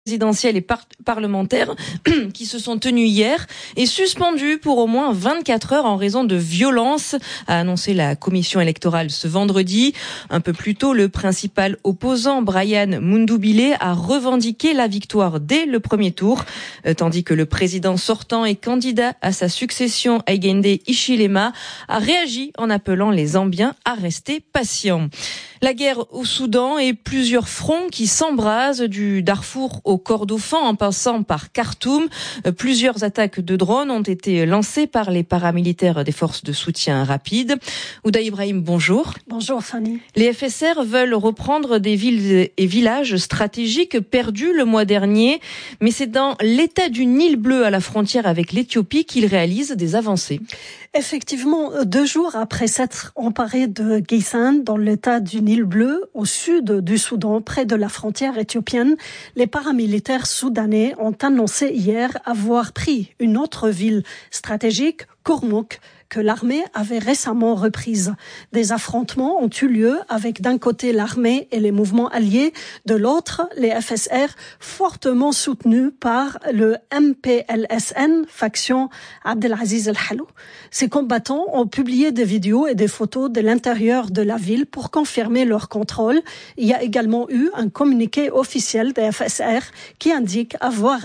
présidentielles et parlementaires qui se sont tenues hier est suspendu pour au moins 24 heures en raison de violences, a annoncé la commission électorale ce vendredi. Un peu plus tôt, le principal opposant, Brian Mundubile, a revendiqué la victoire dès le premier tour, tandis que le président sortant et candidat à sa succession, Hakainde Hichilema, a réagi en appelant les Zambiens à rester patients. La guerre au Soudan et plusieurs fronts qui s'embrasent du Darfour au Kordofan en passant par Khartoum. Plusieurs attaques de drones ont été lancées par les paramilitaires des forces de soutien rapide. Ouda Ibrahim, bonjour. Bonjour Fanny. Les FSR veulent reprendre des villes et villages stratégiques perdus le mois dernier, mais c'est dans l'état du Nil bleu à la frontière avec l'Éthiopie qu'ils réalisent des avancées. Effectivement, 2 jours après s'être emparés de Geysan, dans l'état du Nil bleu, au sud du Soudan, près de la frontière éthiopienne, les paramilitaires soudanais ont annoncé hier avoir pris une autre ville stratégique, Kurmuk, que l'armée avait récemment reprise. Des affrontements ont eu lieu avec d'un côté l'armée et les mouvements alliés, de l'autre les FSR fortement soutenus par le MPLSN, faction Abdelaziz El-Halou. Ces combattants ont publié des vidéos et des photos de l'intérieur de la ville pour confirmer leur contrôle. Il y a également eu un communiqué officiel des FSR qui indique avoir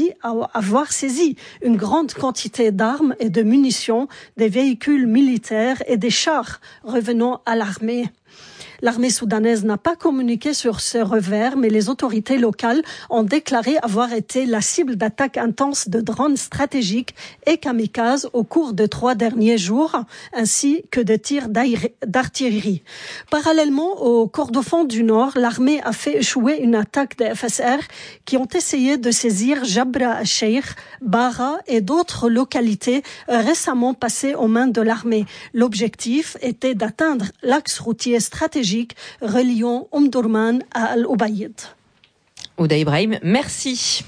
saisi une grande quantité d'armes et de munitions, des véhicules militaires et des chars revenant à l'armée. L'armée soudanaise n'a pas communiqué sur ce revers, mais les autorités locales ont déclaré avoir été la cible d'attaques intenses de drones stratégiques et kamikazes au cours des 3 derniers jours, ainsi que de tirs d'artillerie. Parallèlement au Kordofan du Nord, l'armée a fait échouer une attaque des FSR qui ont essayé de saisir Jabra al-Sheikh, Bara et d'autres localités récemment passées aux mains de l'armée. L'objectif était d'atteindre l'axe routier stratégique reliant Omdurman à Al-Ubaïd. Ouda Ibrahim, merci.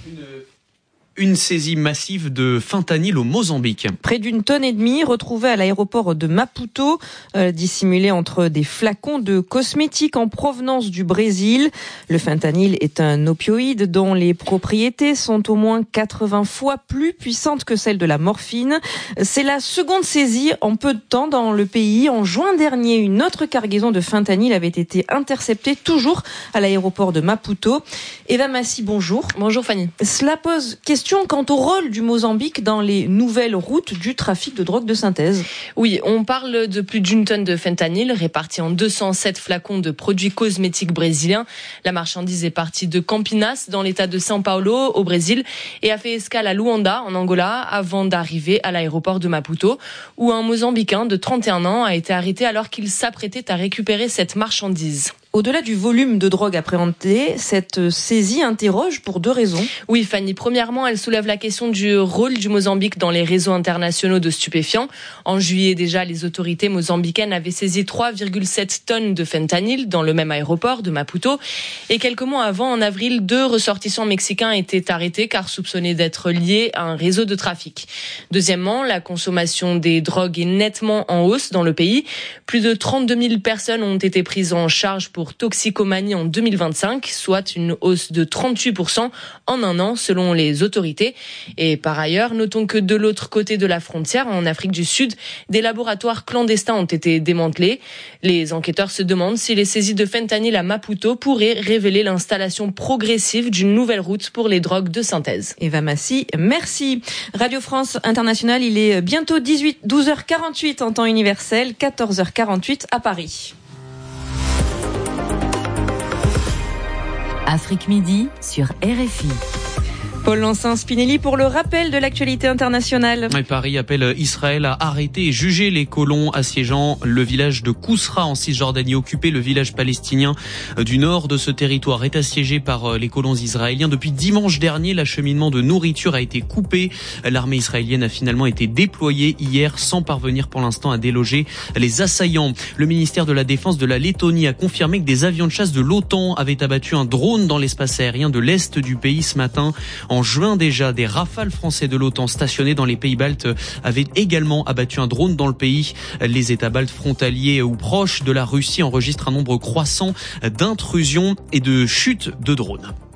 Une saisie massive de fentanyl au Mozambique. Près d'1,5 tonnes retrouvées à l'aéroport de Maputo, dissimulées entre des flacons de cosmétiques en provenance du Brésil. Le fentanyl est un opioïde dont les propriétés sont au moins 80 fois plus puissantes que celles de la morphine. C'est la seconde saisie en peu de temps dans le pays. En juin dernier, une autre cargaison de fentanyl avait été interceptée toujours à l'aéroport de Maputo. Eva Massi, bonjour. Bonjour Fanny. Cela pose question quant au rôle du Mozambique dans les nouvelles routes du trafic de drogue de synthèse. Oui, on parle de plus d'1 tonne de fentanyl répartie en 207 flacons de produits cosmétiques brésiliens. La marchandise est partie de Campinas dans l'état de São Paulo au Brésil et a fait escale à Luanda en Angola avant d'arriver à l'aéroport de Maputo où un Mozambicain de 31 ans a été arrêté alors qu'il s'apprêtait à récupérer cette marchandise. Au-delà du volume de drogue appréhendé, cette saisie interroge pour 2 raisons. Oui, Fanny. Premièrement, elle soulève la question du rôle du Mozambique dans les réseaux internationaux de stupéfiants. En juillet déjà, les autorités mozambicaines avaient saisi 3,7 tonnes de fentanyl dans le même aéroport de Maputo. Et quelques mois avant, en avril, 2 ressortissants mexicains étaient arrêtés car soupçonnés d'être liés à un réseau de trafic. Deuxièmement, la consommation des drogues est nettement en hausse dans le pays. Plus de 32 000 personnes ont été prises en charge pour toxicomanie en 2025, soit une hausse de 38% en un an selon les autorités. Et par ailleurs, notons que de l'autre côté de la frontière, en Afrique du Sud, des laboratoires clandestins ont été démantelés. Les enquêteurs se demandent si les saisies de fentanyl à Maputo pourraient révéler l'installation progressive d'une nouvelle route pour les drogues de synthèse. Eva Massi, merci. Radio France Internationale, il est bientôt 12h48 en temps universel, 14h48 à Paris. Afrique Midi sur RFI. Paul Lancin-Spinelli pour le rappel de l'actualité internationale. Paris appelle Israël à arrêter et juger les colons assiégeant le village de Kousra en Cisjordanie occupé. Le village palestinien du nord de ce territoire est assiégé par les colons israéliens. Depuis dimanche dernier, l'acheminement de nourriture a été coupé. L'armée israélienne a finalement été déployée hier sans parvenir pour l'instant à déloger les assaillants. Le ministère de la Défense de la Lettonie a confirmé que des avions de chasse de l'OTAN avaient abattu un drone dans l'espace aérien de l'est du pays ce matin. En juin déjà, des Rafales français de l'OTAN stationnés dans les pays baltes avaient également abattu un drone dans le pays. Les États baltes frontaliers ou proches de la Russie enregistrent un nombre croissant d'intrusions et de chutes de drones.